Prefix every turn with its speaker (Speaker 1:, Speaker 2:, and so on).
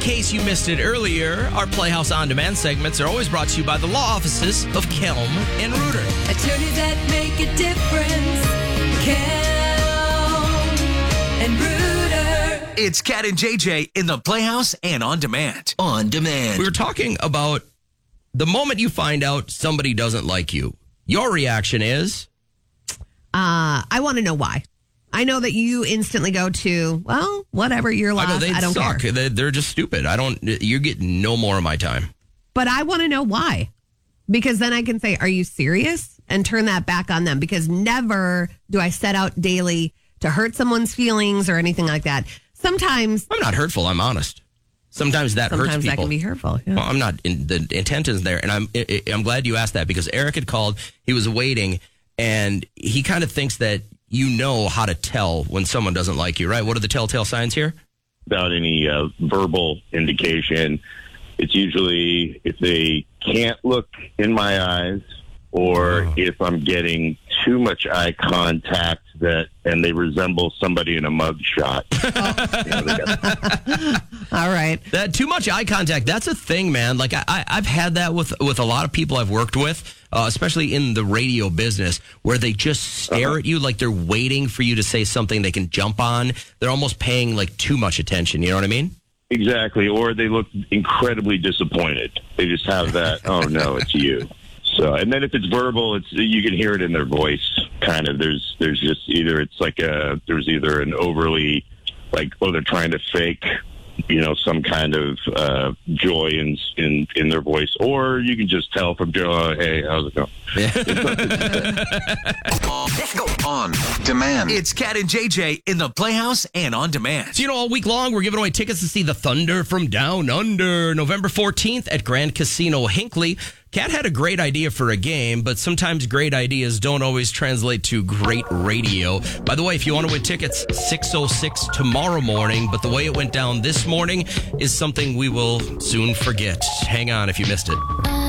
Speaker 1: case you missed it earlier, our Playhouse On Demand segments are always brought to you by the law offices of Kelm and Reuter.
Speaker 2: Attorneys that make a difference. Kelm and Reuter.
Speaker 3: It's Cat and JJ in the Playhouse and On Demand. On Demand.
Speaker 1: We were talking about the moment you find out somebody doesn't like you. Your reaction is?
Speaker 4: I want to know why. I know that you instantly go to, well, whatever, your loss. I don't
Speaker 1: suck.
Speaker 4: care.
Speaker 1: They're just stupid. You get no more of my time.
Speaker 4: But I want to know why. Because then I can say, are you serious? And turn that back on them. Because never do I set out daily to hurt someone's feelings or anything like that. Sometimes.
Speaker 1: I'm not hurtful. I'm honest. Sometimes that hurts people.
Speaker 4: Sometimes that can be hurtful. Yeah.
Speaker 1: Well, I'm not. The intent isn't there. And I'm glad you asked that because Eric had called. He was waiting. And he kind of thinks that you know how to tell when someone doesn't like you, right? What are the telltale signs here?
Speaker 5: Without any verbal indication, it's usually if they can't look in my eyes or if I'm getting too much eye contact and they resemble somebody in a mugshot.
Speaker 4: All right.
Speaker 1: That too much eye contact, that's a thing, man. Like I've had that with a lot of people I've worked with, especially in the radio business, where they just stare at you like they're waiting for you to say something they can jump on. They're almost paying like too much attention. You know what I mean?
Speaker 5: Exactly. Or they look incredibly disappointed. They just have that, oh no, it's you. So, and then if it's verbal, you can hear it in their voice. Kind of, there's just either there's either an overly like, oh, they're trying to fake, some kind of joy in their voice, or you can just tell from Joe, hey, how's it going?
Speaker 3: Let's go On Demand. It's Cat and JJ in the Playhouse and On Demand.
Speaker 1: So, all week long, we're giving away tickets to see the Thunder from Down Under, November 14th at Grand Casino Hinckley. Cat had a great idea for a game, but sometimes great ideas don't always translate to great radio. By the way, if you want to win tickets, 6:06 tomorrow morning, but the way it went down this morning is something we will soon forget. Hang on if you missed it.